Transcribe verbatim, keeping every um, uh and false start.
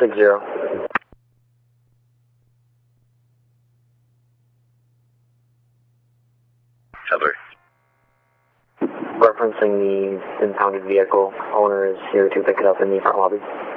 six zero. Hello. Referencing the impounded vehicle, owner is here to pick it up in the front lobby.